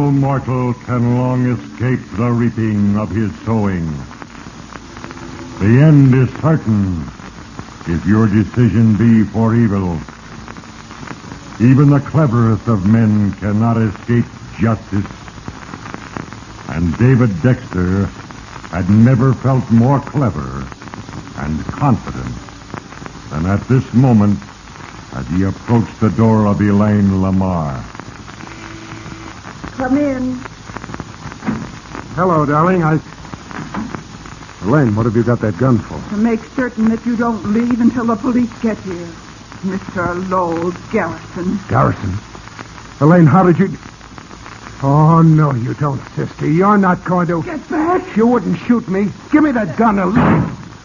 No mortal can long escape the reaping of his sowing. The end is certain if your decision be for evil. Even the cleverest of men cannot escape justice. And David Dexter had never felt more clever and confident than at this moment as he approached the door of Elaine Lamar. Come in. Hello, darling. Elaine, what have you got that gun for? To make certain that you don't leave until the police get here. Mr. Lowell Garrison. Garrison? Elaine, how did you... Oh, no, you don't, sister. You're not going to... Get back! You wouldn't shoot me. Give me that gun, Elaine.